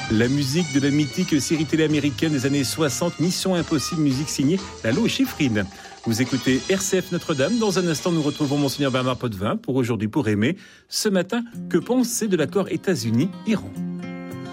La musique de la mythique série télé américaine des années 60, Mission Impossible, musique signée Lalo et Schifrin. Vous écoutez RCF Notre-Dame. Dans un instant, nous retrouvons Monseigneur Bernard Potvin pour Aujourd'hui pour aimer. Ce matin, que penser de l'accord États-Unis-Iran ?